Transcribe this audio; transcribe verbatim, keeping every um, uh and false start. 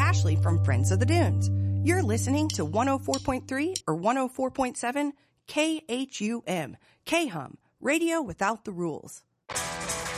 Ashley from Friends of the Dunes. You're listening to one oh four point three or one oh four point seven K H U M, K-Hum, Radio Without the Rules.